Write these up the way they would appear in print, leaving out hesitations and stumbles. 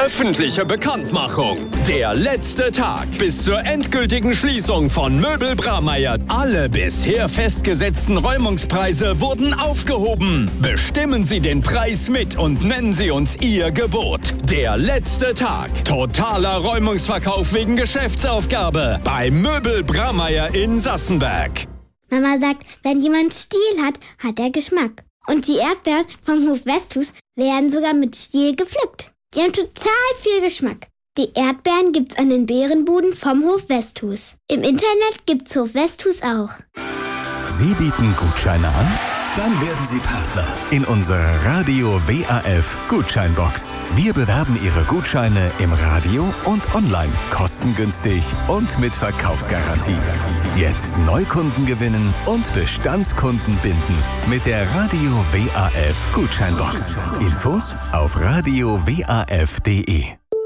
Öffentliche Bekanntmachung. Der letzte Tag bis zur endgültigen Schließung von Möbel Bramayr. Alle bisher festgesetzten Räumungspreise wurden aufgehoben. Bestimmen Sie den Preis mit und nennen Sie uns Ihr Gebot. Der letzte Tag. Totaler Räumungsverkauf wegen Geschäftsaufgabe bei Möbel Bramayr in Sassenberg. Mama sagt, wenn jemand Stiel hat, hat er Geschmack. Und die Erdbeeren vom Hof Westhus werden sogar mit Stiel gepflückt. Die haben total viel Geschmack. Die Erdbeeren gibt's an den Beerenbuden vom Hof Westhus. Im Internet gibt's Hof Westhus auch. Sie bieten Gutscheine an? Dann werden Sie Partner in unserer Radio WAF Gutscheinbox. Wir bewerben Ihre Gutscheine im Radio und online, kostengünstig und mit Verkaufsgarantie. Jetzt Neukunden gewinnen und Bestandskunden binden mit der Radio WAF Gutscheinbox. Infos auf radiowaf.de.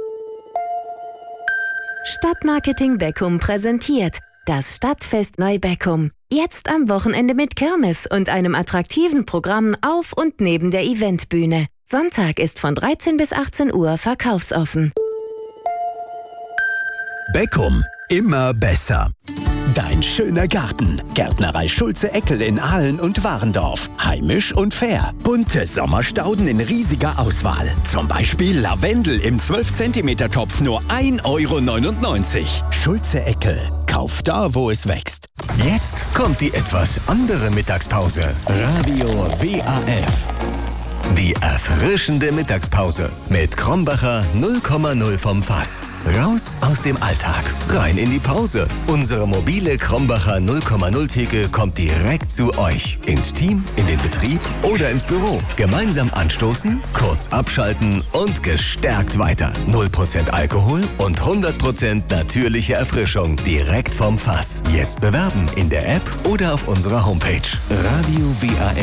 Stadtmarketing Beckum präsentiert das Stadtfest Neubeckum. Jetzt am Wochenende mit Kirmes und einem attraktiven Programm auf und neben der Eventbühne. Sonntag ist von 13 bis 18 Uhr verkaufsoffen. Beckum, immer besser. Dein schöner Garten. Gärtnerei Schulze-Eckel in Ahlen und Warendorf. Heimisch und fair. Bunte Sommerstauden in riesiger Auswahl. Zum Beispiel Lavendel im 12 cm Topf nur 1,99 €. Schulze-Eckel. Kauf da, wo es wächst. Jetzt kommt die etwas andere Mittagspause. Radio WAF. Die erfrischende Mittagspause mit Krombacher 0,0 vom Fass. Raus aus dem Alltag, rein in die Pause. Unsere mobile Krombacher 0,0 Theke kommt direkt zu euch. Ins Team, in den Betrieb oder ins Büro. Gemeinsam anstoßen, kurz abschalten und gestärkt weiter. 0% Alkohol und 100% natürliche Erfrischung direkt vom Fass. Jetzt bewerben in der App oder auf unserer Homepage.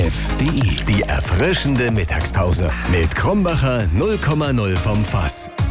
radiowaf.de. Die erfrischende Mittagspause mit Krombacher 0,0 vom Fass.